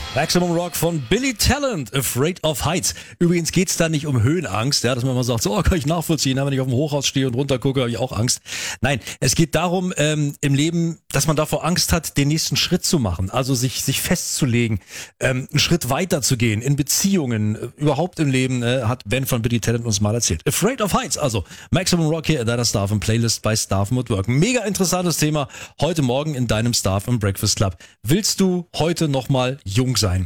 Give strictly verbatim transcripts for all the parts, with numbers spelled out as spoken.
Maximum Rock von Billy Talent, Afraid of Heights. Übrigens geht's da nicht um Höhenangst, ja, dass man mal sagt, so, oh, kann ich nachvollziehen, wenn ich auf dem Hochhaus stehe und runter gucke, habe ich auch Angst. Nein, es geht darum, ähm, im Leben, dass man davor Angst hat, den nächsten Schritt zu machen, also sich sich festzulegen, ähm, einen Schritt weiter zu gehen, in Beziehungen, äh, überhaupt im Leben, äh, hat Ben von Billy Talent uns mal erzählt. Afraid of Heights, also Maximum Rock hier in deiner Staff und Playlist bei Staff at Work. Mega interessantes Thema heute Morgen in deinem Staff and Breakfast Club. Willst du heute nochmal jung sein?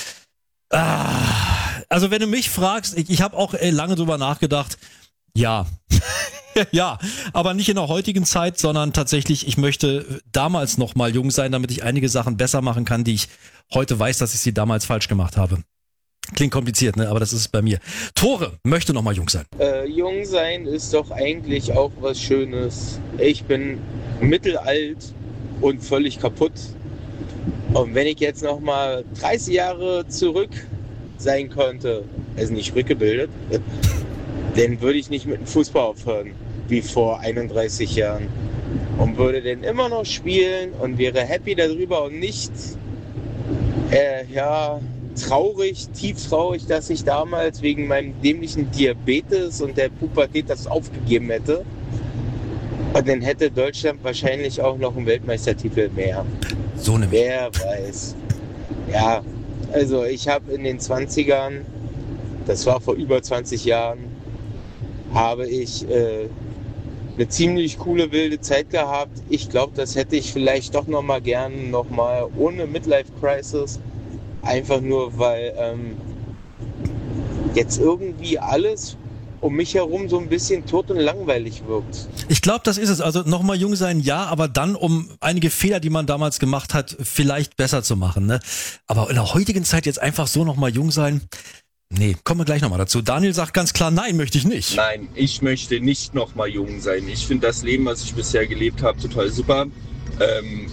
Ah, also wenn du mich fragst, ich, ich habe auch ey, lange drüber nachgedacht, ja, ja, aber nicht in der heutigen Zeit, sondern tatsächlich, ich möchte damals noch mal jung sein, damit ich einige Sachen besser machen kann, die ich heute weiß, dass ich sie damals falsch gemacht habe. Klingt kompliziert, ne? Aber das ist es bei mir. Tore möchte noch mal jung sein. Äh, jung sein ist doch eigentlich auch was Schönes. Ich bin mittelalt und völlig kaputt. Und wenn ich jetzt noch mal dreißig Jahre zurück sein könnte, also nicht rückgebildet, dann würde ich nicht mit dem Fußball aufhören, wie vor einunddreißig Jahren. Und würde dann immer noch spielen und wäre happy darüber und nicht, äh, ja, traurig, tief traurig, dass ich damals wegen meinem dämlichen Diabetes und der Pubertät das aufgegeben hätte. Und dann hätte Deutschland wahrscheinlich auch noch einen Weltmeistertitel mehr. So eine Wer weiß. Ja, also ich habe in den zwanzigern, das war vor über zwanzig Jahren, habe ich äh, eine ziemlich coole, wilde Zeit gehabt. Ich glaube, das hätte ich vielleicht doch noch mal gern, noch mal ohne Midlife-Crisis. Einfach nur, weil ähm, jetzt irgendwie alles um mich herum so ein bisschen tot und langweilig wirkt. Ich glaube, das ist es. Also nochmal jung sein, ja, aber dann, um einige Fehler, die man damals gemacht hat, vielleicht besser zu machen. Ne? Aber in der heutigen Zeit jetzt einfach so nochmal jung sein, nee, kommen wir gleich nochmal dazu. Daniel sagt ganz klar, nein, möchte ich nicht. Nein, ich möchte nicht nochmal jung sein. Ich finde das Leben, was ich bisher gelebt habe, total super. Ähm,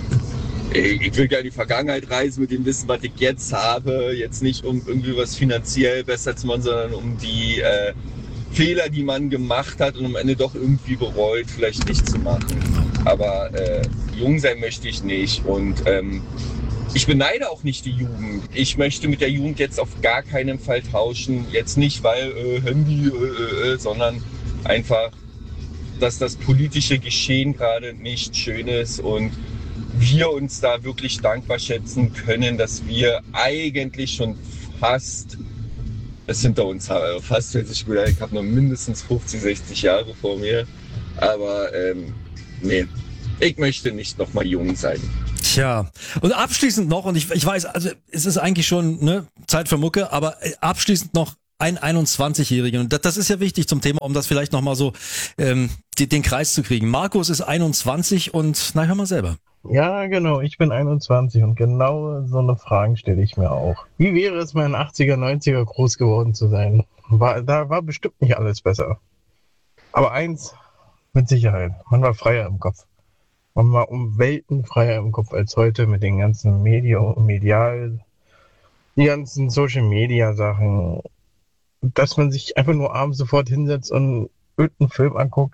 ich will gerne in die Vergangenheit reisen mit dem Wissen, was ich jetzt habe. Jetzt nicht, um irgendwie was finanziell besser zu machen, sondern um die äh, Fehler, die man gemacht hat und am Ende doch irgendwie bereut, vielleicht nicht zu machen. Aber äh, jung sein möchte ich nicht. Und ähm, ich beneide auch nicht die Jugend. Ich möchte mit der Jugend jetzt auf gar keinen Fall tauschen. Jetzt nicht, weil äh, Handy, äh, äh, sondern einfach, dass das politische Geschehen gerade nicht schön ist und wir uns da wirklich dankbar schätzen können, dass wir eigentlich schon fast es hinter uns haben. Also fast hört sich gut an, ich habe noch mindestens fünfzig, sechzig Jahre vor mir. Aber ähm, nee, ich möchte nicht nochmal jung sein. Tja, und abschließend noch, und ich, ich weiß, also es ist eigentlich schon ne, Zeit für Mucke, aber abschließend noch ein einundzwanzigjähriger. Und das, das ist ja wichtig zum Thema, um das vielleicht nochmal so ähm, die, den Kreis zu kriegen. Markus ist einundzwanzig und na, hör mal selber. Ja, genau, ich bin einundzwanzig und genau so eine Fragen stelle ich mir auch. Wie wäre es, mal in achtziger, neunziger groß geworden zu sein? War, da war bestimmt nicht alles besser. Aber eins mit Sicherheit, man war freier im Kopf. Man war um Welten freier im Kopf als heute mit den ganzen Media, medial, die ganzen Social-Media-Sachen. Dass man sich einfach nur abends sofort hinsetzt und irgendeinen Film anguckt.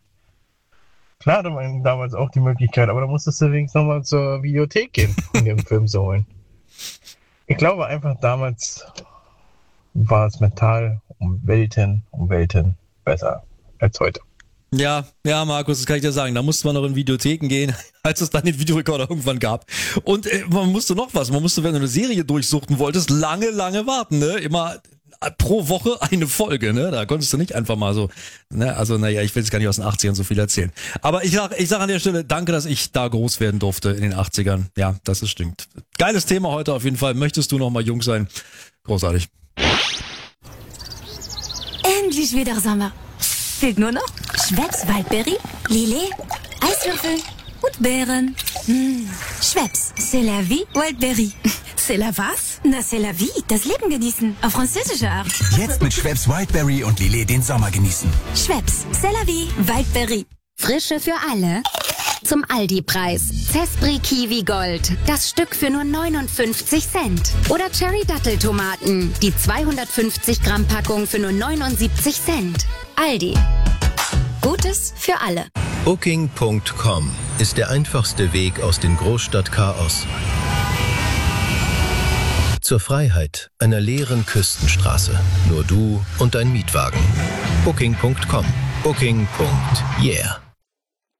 Klar hatte man damals auch die Möglichkeit, aber da musstest du wenigstens nochmal zur Videothek gehen, um den Film zu holen. Ich glaube einfach, damals war es mental um Welten, um Welten besser als heute. Ja, ja, Markus, das kann ich dir sagen. Da musste man noch in Videotheken gehen, als es dann den Videorekorder irgendwann gab. Und äh, man musste noch was. Man musste, wenn du eine Serie durchsuchten wolltest, lange, lange warten. Ne? Immer pro Woche eine Folge, ne? Da konntest du nicht einfach mal so, ne? Also, naja, ich will jetzt gar nicht aus den achtzigern so viel erzählen. Aber ich sag, ich sag an der Stelle, danke, dass ich da groß werden durfte in den achtzigern. Ja, das ist stimmt. Geiles Thema heute auf jeden Fall. Möchtest du noch mal jung sein? Großartig. Endlich wieder Sommer. Fehlt nur noch Schweppes Waldbeere, Lillet, Eiswürfel und Beeren. Mmh. Schweppes, c'est la vie, Waldbeere. C'est la was? Na, c'est la vie, das Leben genießen. Auf französische Art. Jetzt mit Schweppes Wildberry und Lillet den Sommer genießen. Schweppes, c'est la vie, Waldbeere. Frische für alle. Zum Aldi-Preis. Zespri Kiwi Gold. Das Stück für nur neunundfünfzig Cent. Oder Cherry Datteltomaten. Die zweihundertfünfzig Gramm Packung für nur neunundsiebzig Cent. Aldi. Gutes für alle. Booking Punkt com ist der einfachste Weg aus dem Großstadtchaos zur Freiheit einer leeren Küstenstraße. Nur du und dein Mietwagen. Booking Punkt com. Booking. Yeah.